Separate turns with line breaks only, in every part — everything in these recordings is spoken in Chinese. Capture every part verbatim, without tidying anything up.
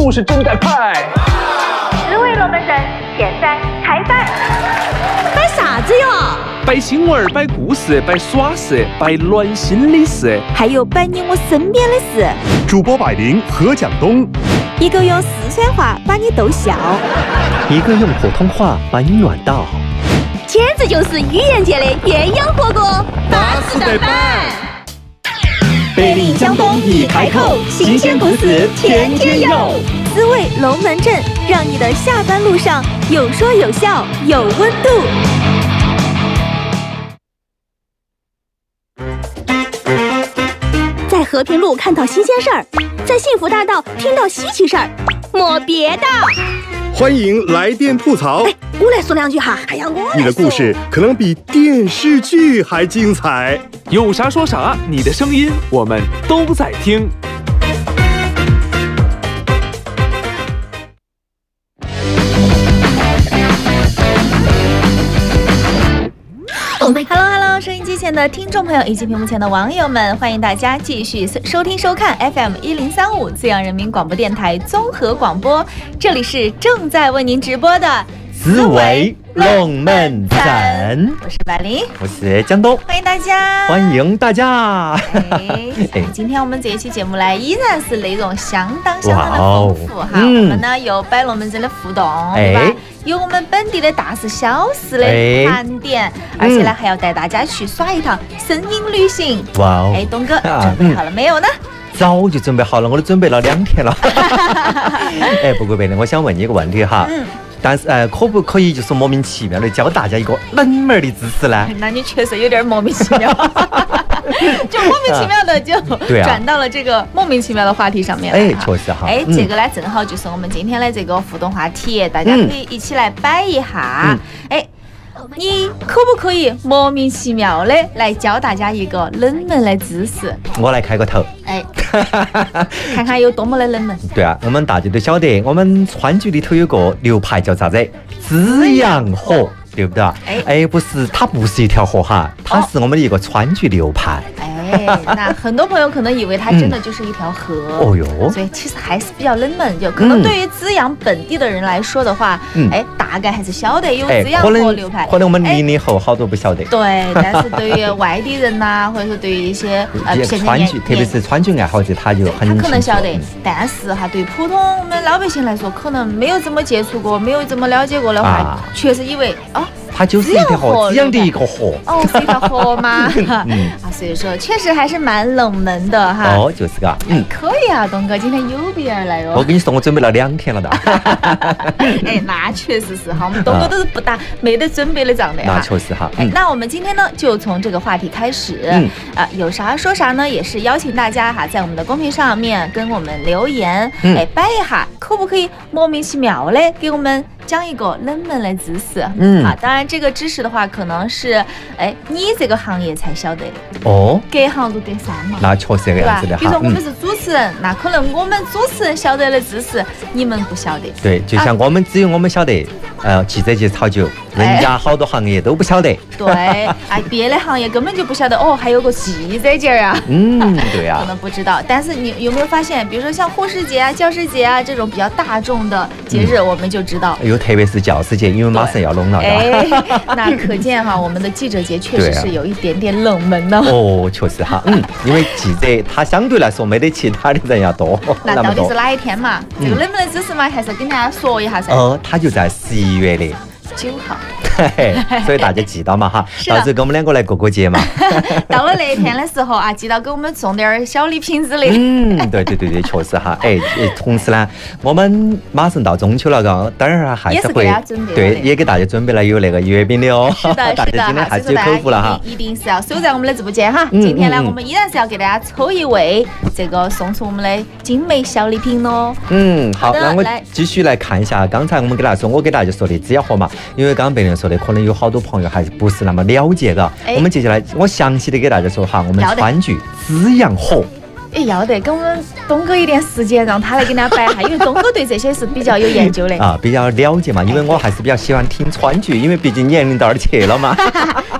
故事正在拍。
十位龙门阵现在开摆。
摆啥子哟？
摆新闻，摆故事，摆耍事，摆暖心的事，
还有摆你我身边的事。
主播百灵何蒋东，
一个用四川话把你逗笑，
一个用普通话把你暖到，
简直就是语言界的鸳鸯火锅，
巴适得板。
北临江东一开口，新鲜故事天天有，滋味龙门阵，让你的下班路上有说有笑有温度。在和平路看到新鲜事儿，在幸福大道听到稀奇事儿，莫别的。
欢迎来电吐槽。
哎，我来说两句哈。哎呀，我
你的故事可能比电视剧还精彩。
有啥说啥，你的声音我们都在听。
Hello Hello， 收音机前的听众朋友以及屏幕前的网友们，欢迎大家继续收听收看 F M 一零三五资阳人民广播电台综合广播，这里是正在为您直播的
思维龙门阵。
我是百灵，
我是江东，
欢迎大家，
欢迎大家。
哎，今天我们这一期节目呢，依然是内容相当相当的丰富哈。
嗯、
我们呢有摆龙门阵的互动，对吧？有我们本地的大事小事的盘点，而且呢还要带大家去耍一趟声音旅行。
哇哦！
哎，东哥准备好了没有呢？
早就准备好了，我都准备了两天了。哎，不过贝呢，我想问你一个问题哈。嗯。但是呃，可不可以就是莫名其妙的教大家一个冷门的知识呢？
那你确实有点莫名其妙，就莫名其妙的就转到了这个莫名其妙的话题上面来。
哎，确实哈。
哎，这个呢正好就是我们今天的这个互动话题，大家可以一起来摆一下。哎。你可不可以莫名其妙的来教大家一个冷门的知识？
我来开个头。哎，
看看有多么的冷门。
对啊，我们大家都晓得，我们川剧里头有个流派叫啥子？资阳河，对不对？哎，哎，不是，它不是一条河哈，它是我们的一个川剧流派。
哎，那很多朋友可能以为它真的就是一条河，哦哟，所以其实还是比较冷门。就可能对于资阳本地的人来说的话，嗯、哎，大概还是晓得有资阳河流派。
可能我们零零后好多不晓得。
对，但是对于外地人呐、啊，或者说对于一些呃
川剧，特别是川剧爱好者，他就很
他可能晓得，但是哈，对普通我们老百姓来说，可能没有怎么接触过，没有怎么了解过的话，啊、确实以为哦。
它就是一条河，这样的一个河。
哦，是一条河吗？嗯，啊，所以说确实还是蛮冷门的哈。
哦，就是个，
嗯，可以啊，东哥，今天有备而来哦。
我跟你说，我准备了两天了的。
哎，那确实是哈，我们东哥都是不打没得准备的仗的哈。
那确实哈。
哎，那我们今天呢，就从这个话题开始。嗯。啊，有啥说啥呢？也是邀请大家哈，在我们的公屏上面跟我们留言，哎，摆一下，可不可以莫名其妙的给我们讲一个冷门的知识？嗯。啊，当然。这个知识的话，可能是哎，你这个行业才晓得的哦，隔行如隔山嘛。
那确实这个样子的哈。
比如说我们是主持人，嗯、那可能我们主持人晓得的知识，你们不晓得。
对，就像我们只有我们晓得，呃，记者节炒酒，人家好多行业都不晓得。
对，哎，别的行业根本就不晓得哦，还有个记者节啊。
嗯，对啊。
可能不知道，但是你有没有发现，比如说像护士节啊、教师节啊这种比较大众的节日，嗯、我们就知道。
又特别是教师节，因为马上要弄了。
哎。那可见哈，我们的记者节确实是有一点点冷门的、啊、
哦，确实哈，嗯，因为记者他相对来说没得其他的人要多。
那到底是哪一天嘛？嗯、这个冷门的知识嘛，还是跟大家说一下噻。
哦，他就在十一月的
九号。
所以大家记到嘛哈，到时候跟我们两个来过过节嘛。
到了那一天的时候啊，记到给我们送点小礼品之类的。
嗯，对对对对，确实哈。哎，同时呢，我们马上到中秋了，嘎，等会儿还是会对，也给大家准备了有那个月饼的哦。
是的，是的，
大家今天还是有口福了哈。
一定是要守在我们的直播间哈。今天呢，我们依然是要给大家抽一位，这个送出我们的精美小礼品哦。
嗯，好，那我继续来看一下，刚才我们给大家说，我给大家说的资阳河嘛，因为刚刚别人说。可能有好多朋友还是不是那么了解的，哎、我们接下来我详细的给大家说哈，我们川剧资阳河。
哎，要得，给我们东哥一点时间，让他来给大家摆一下，因为东哥对这些是比较有研究的
啊，比较了解嘛。因为我还是比较喜欢听川剧，因为毕竟年龄到那儿去了嘛。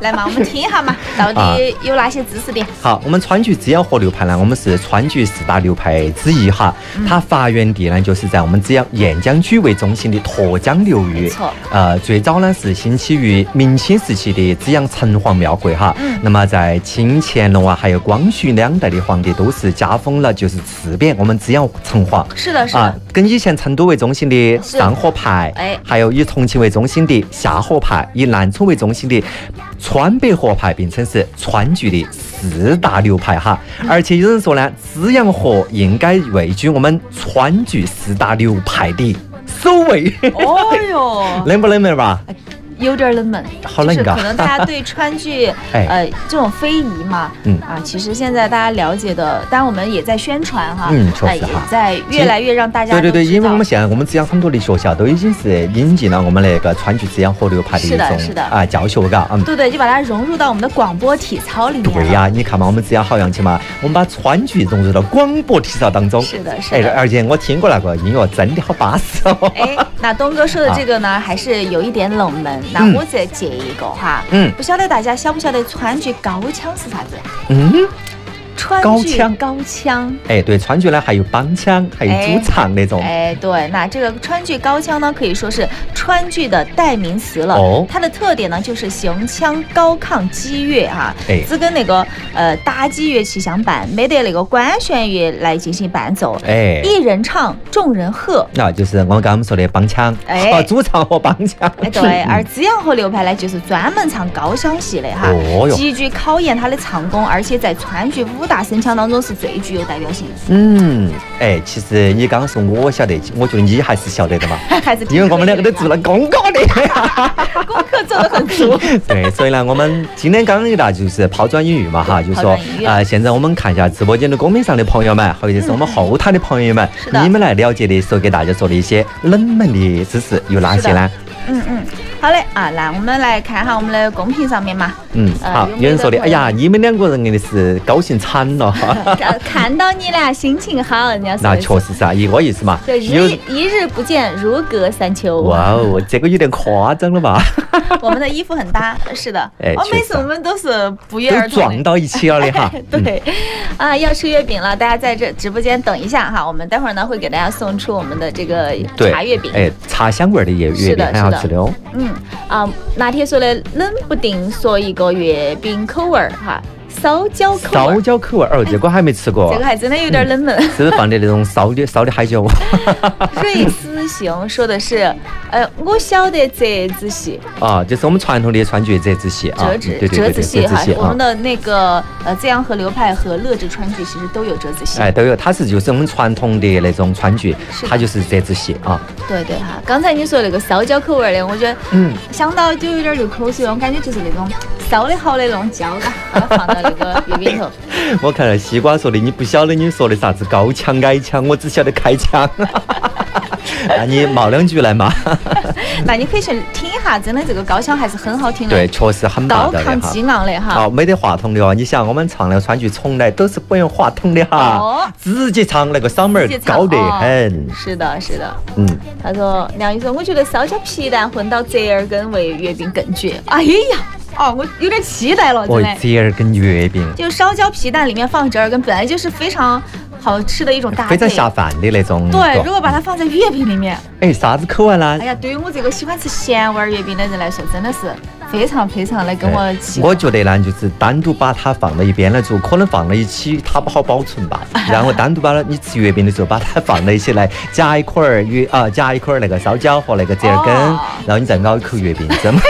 来嘛，我们听一下嘛，到底有哪些知识点？
好，我们川剧滋养河流派呢，我们是川剧四大流派之一哈。嗯、它发源地呢，就是在我们滋养沿江区为中心的沱江流域。
没错。
呃，最早呢是兴起于明清时期的滋养城隍庙会哈。嗯。那么在清乾隆啊，还有光绪两代的皇帝都是加封了，就是赐匾我们滋养城隍。
是的，是的。
啊，跟以前成都为中心的上河派，哎，还有以重庆为中心的下河派，以南充为中心的川北河派并称是川剧的四大流派哈。嗯、而且有人说呢，滋养河应该位居我们川剧四大流派的首位。
哦哟，
冷不冷门吧？
有点冷门，
好冷啊！
可能大家对川剧，呃，这种非遗嘛，嗯啊，其实现在大家了解的，当然我们也在宣传哈，
嗯，确实
哈，也在越来越让大家
对对对，因为我们现在我们滋养很多的学校都已经是引进了我们那个川剧滋养河流派的一种
是的
啊教学嘎，嗯，
对对，就把它融入到我们的广播体操里面。
对呀，你看嘛，我们滋养好洋气嘛，我们把川剧融入到广播体操当中。
是的，是的。
哎，而且我听过那个音乐，真的好巴适哦。
哎，那东哥说的这个呢，还是有一点冷门。那我再接一个哈，嗯，不晓得大家晓不晓得川剧高腔是啥子？嗯。川剧高腔，
哎，对，川剧呢还有帮腔，还有主唱那种。
哎，对，那这个川剧高腔呢，可以说是川剧的代名词了。哦，它的特点呢就是行腔高亢激越啊，哎，只跟那个呃打击乐器相伴，没得那个管弦乐来进行伴奏。哎，一人唱，众人和，
那、啊、就是我们刚刚我们说的帮腔，哎，主唱和帮腔。
哎，对，而滋养河流派呢，就是专门唱高腔戏的哈，哦、极具考验他的唱功，而且在川剧武大声腔当中是最具有代表性的。
嗯，哎，其实你刚刚说我晓得，我觉得你还是晓得的嘛，
还是
因为我们两个都做了功课的，
功课做得很足。
对，所以呢，我们今天刚刚给大家就是抛砖引玉嘛哈，就说啊、呃，现在我们看一下直播间的公屏上的朋友们，或者是我们后台的朋友们，嗯、你们来了解的说给大家说的一些冷门的知识有哪些呢？
嗯嗯，好嘞啊，那我们来看哈我们的公屏上面嘛。
嗯，好，有人说的，哎呀，你们两个人真的是高兴惨了。
看到你俩心情好，人家说。
那确实是啊，一个意思嘛。
对，日一日不见如隔三秋。
哇哦，这个有点夸张了吧？
我们的衣服很搭，是的。哎，每次我们都是不约而
同撞到一起了的哈。
对，啊，要吃月饼了，大家在这直播间等一下哈，我们待会儿呢会给大家送出我们的这个茶月饼。
哎，茶香味的月月饼很好吃的哦。
嗯啊，拿铁说的冷不丁说一个月饼口味儿哈，烧焦口味。
烧焦口味儿，哦，这个还没吃过。
这个还真的有点冷门。
是不是放的那种烧的烧的海椒？
瑞思行说的是，呃，我晓得折子戏。
啊，就是我们传统的川剧折子戏啊。
折子折子戏哈，我们的那个呃滋养河流派和乐至川剧其实都有折子戏。
哎，都有，它是就是我们传统的那种川剧，它就是折子戏啊。
对对哈，刚才你说那个烧焦口味的，我觉得，嗯，想到就有点流口水，我感觉就是那种烧的好的那种焦的，把它放到那个月饼头。
我看到西瓜说的，你不晓得你说的啥子高腔矮腔，我只晓得开腔。那你冒两句来嘛？
那你可以去听一下，真的这个高腔还是很好听的。
对，确实很大的
高亢激昂的哈。
哦，没得话筒的哦。你想，我们唱那个川剧从来都是不用话筒的哈，哦、直接唱那个嗓门高得很。
哦、是的，是的。嗯，他说梁宇说，我觉得烧焦皮蛋混到折耳根为月饼更绝。哎呀。哦，我有点期待了，真的。
哦，折耳根月饼，
就烧焦皮蛋里面放折耳根，本来就是非常好吃的一种搭配，
非常下饭的那种。
对，如果把它放在月饼里面，
哎，啥子口味呢？
哎呀，对于我这个喜欢吃咸味月饼的人来说，真的是非常非常的跟我喜欢。
我觉得呢，就是单独把它放到一边来做，可能放在一起它不好保存吧。然后单独把它，你吃月饼的时候把它放在一起来，夹一块儿月啊，夹一块儿那个烧焦和那个折耳根，哦、然后你再咬一口月饼，这么。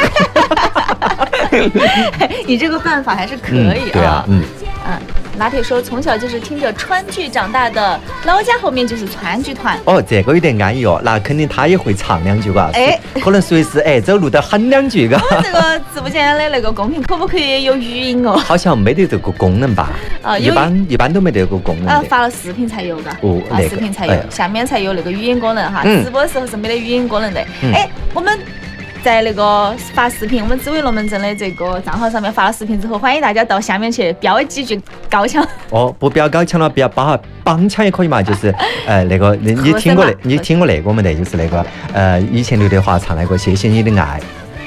你这个办法还是可以啊。嗯、
对啊，嗯
嗯。拿铁说，从小就是听着川剧长大的，老家后面就是川剧团。
哦，这个有点安逸哦，那肯定他也会唱两句吧？哎，可能随时哎走路都喊两句嘎。
我们这个直播间的那个公屏可不可以有语音哦？
好像没得这个功能吧？啊，一般一般都没得这个功能。
啊，发了视频才有的。哦，那个视频才有，下面才有那个语音功能哈。直播的时候是没得语音功能的。哎，我们。在那个发视频，我们紫薇龙门阵的这个账号上面发了视频之后，欢迎大家到下面去标几句高腔。
哦，不标高腔了，不要把帮腔也可以嘛，就是呃那个你你听过那，你听过那个我们的就是那个呃以前刘德华唱那个谢谢你的爱。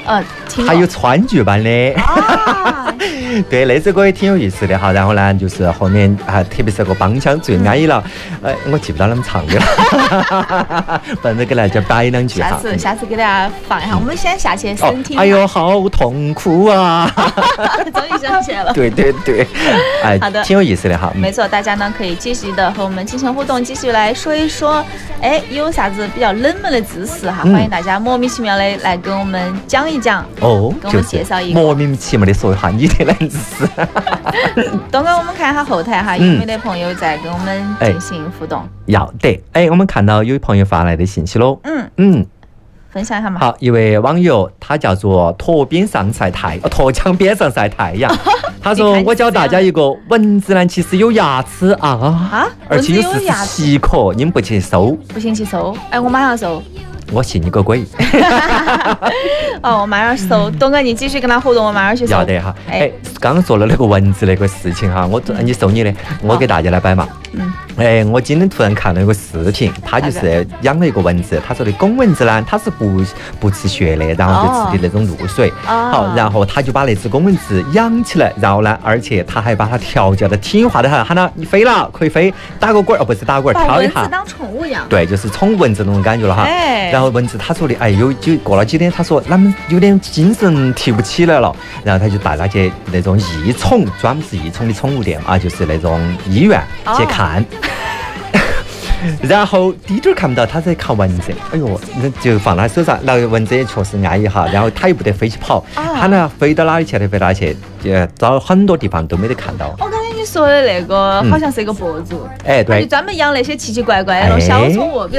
呃，听
还有川剧版的。
啊
对，那首歌也挺有意思的哈。然后呢，就是后面啊，特别是那个帮腔最安逸了。呃，我记不到他们唱的了，反正给大家摆两句哈。
下次下次给大家放一下，我们先下去审听。
哎呦，好痛苦啊！
终于想起来了。
对对对，哎，
好的，
挺有意思的哈。
没错，大家呢可以继续的和我们进行互动，继续来说一说，哎，有啥子比较冷门的知识哈？欢迎大家莫名其妙的来跟我们讲一讲，
哦，
给我们介绍一个
莫名其妙的说一下你的冷知识。
等会我们看一下后台哈，有没得朋友在跟我们进行互动？
要得，哎，我们看到有朋友发来的信息喽。
嗯
嗯。
分享一下嘛。
好，一位网友，他叫做驼边上晒太，驼墙边上晒太阳。他说：“我教大家一个，蚊子呢其实有牙齿啊，
啊，
而且有是稀壳，你们不去搜，
不行去搜。哎，我马上搜。
我信你个鬼！
哦，我马上搜。东哥，你继续跟他互动，我马上去搜。
要得哈。哎，刚刚说了那个蚊子那个事情哈，我你搜你的，我给大家来摆嘛。
嗯。
哎，我今天突然看了一个视频，他就是养了一个蚊子，他说的公蚊子呢，它是不不吃血的，然后就吃的那种露水。
哦。
好，然后他就把那只公蚊子养起来，然后呢，而且他还把它调教的听话的很，喊它你飞了可以飞，打个滚儿哦不是打滚儿，跳一下。
把蚊子当宠物养。对，
就是宠物蚊子那种感觉了哈。
哎。
然后蚊子他说的，哎，有就过了几天，他说他们有点精神提不起来了，然后他就带他去那种益宠，专门是益宠的宠物店啊，就是那种医院去看。然后滴点儿看不到他在看蚊子，哎呦，那就放他手上，然后蚊子也确实安逸哈，然后他又不得飞起跑，他呢飞到哪里去的飞哪里去，呃，找很多地方都没得看到。
我感觉你说的那个好像是一个博主，
哎，对，
就专门养那些奇奇怪怪的小宠物。